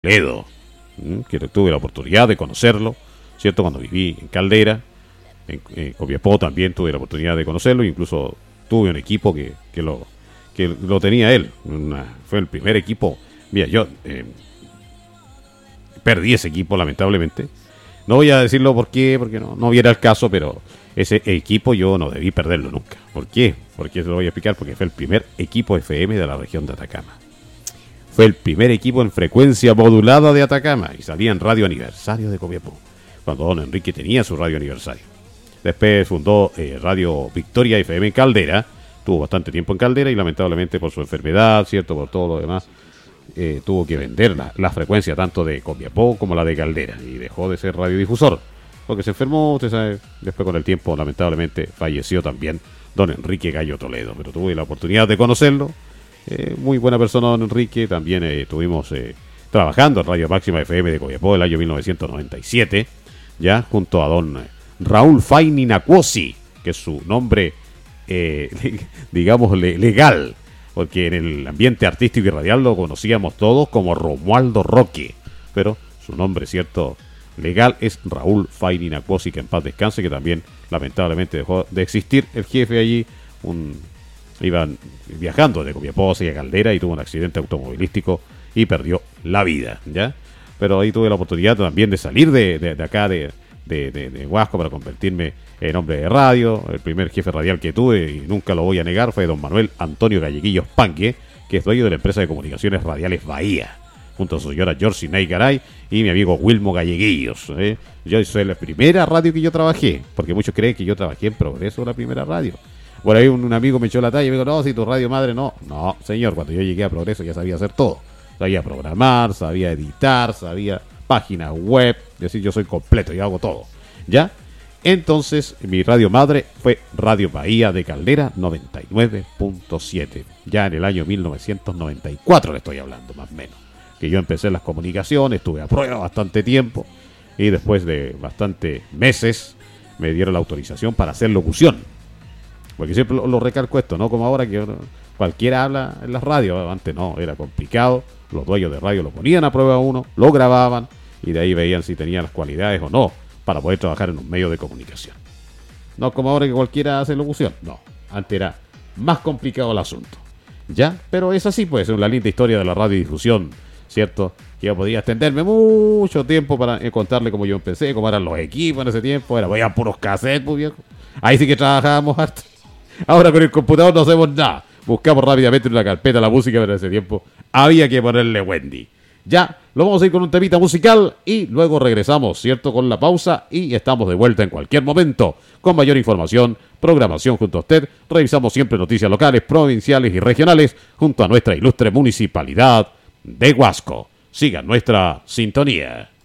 Toledo, que tuve la oportunidad de conocerlo, ¿cierto? Cuando viví en Caldera, en Copiapó también tuve la oportunidad de conocerlo, incluso tuve un equipo que lo tenía él. Fue el primer equipo. Mira, yo perdí ese equipo, lamentablemente. No voy a decirlo por qué, porque no viera el caso, pero ese equipo yo no debí perderlo nunca. ¿Por qué? Porque se lo voy a explicar, porque fue el primer equipo FM de la región de Atacama. Fue el primer equipo en frecuencia modulada de Atacama y salía en Radio Aniversario de Copiapó, cuando don Enrique tenía su Radio Aniversario. Después fundó Radio Victoria FM en Caldera, tuvo bastante tiempo en Caldera y lamentablemente por su enfermedad, cierto, por todo lo demás, tuvo que vender la frecuencia tanto de Copiapó como la de Caldera y dejó de ser radiodifusor porque se enfermó, usted sabe. Después con el tiempo lamentablemente falleció también don Enrique Gallo Toledo, pero tuve la oportunidad de conocerlo. Muy buena persona don Enrique. También estuvimos trabajando en Radio Máxima FM de Copiapó el año 1997, ya junto a don Raúl Faini Nacuosi, que es su nombre digamos legal, porque en el ambiente artístico y radial lo conocíamos todos como Romualdo Roque, pero su nombre cierto legal es Raúl Faini Nacuosi, que en paz descanse, que también lamentablemente dejó de existir. El jefe allí iban viajando de Copiapó hacia Caldera y tuvo un accidente automovilístico y perdió la vida, ¿ya? Pero ahí tuve la oportunidad también de salir de acá de Huasco para convertirme en hombre de radio. El primer jefe radial que tuve, y nunca lo voy a negar, fue don Manuel Antonio Galleguillos Panque, que es dueño de la empresa de comunicaciones radiales Bahía, junto a su señora Georgie Ney Garay y mi amigo Wilmo Galleguillos. Yo soy la primera radio que yo trabajé, porque muchos creen que yo trabajé en Progreso, la primera radio. Por ahí un amigo me echó la talla y me dijo, no, si tu radio madre no. No, señor, cuando yo llegué a Progreso ya sabía hacer todo. Sabía programar, sabía editar, sabía página web, es decir, yo soy completo, yo hago todo, ¿ya? Entonces, mi radio madre fue Radio Bahía de Caldera 99.7, ya en el año 1994 le estoy hablando, más o menos, que yo empecé las comunicaciones, estuve a prueba bastante tiempo, y después de bastantes meses me dieron la autorización para hacer locución, porque siempre lo recalco esto, no como ahora que cualquiera habla en las radios, antes no, era complicado, los dueños de radio lo ponían a prueba a uno, lo grababan, y de ahí veían si tenía las cualidades o no para poder trabajar en un medio de comunicación. No como ahora que cualquiera hace locución, no, antes era más complicado el asunto, ¿ya? Pero es así, pues, es una linda historia de la radiodifusión, ¿cierto? Que yo podía extenderme mucho tiempo para contarle cómo yo empecé, cómo eran los equipos en ese tiempo, voy a puros cassettes, pues, viejo. Ahí sí que trabajábamos harto. Ahora con el computador no hacemos nada, buscamos rápidamente en una carpeta la música, pero en ese tiempo había que ponerle Wendy. Ya, lo vamos a ir con un temita musical y luego regresamos, ¿cierto? Con la pausa y estamos de vuelta en cualquier momento con mayor información, programación junto a usted. Revisamos siempre noticias locales, provinciales y regionales junto a nuestra ilustre municipalidad de Huasco. Sigan nuestra sintonía.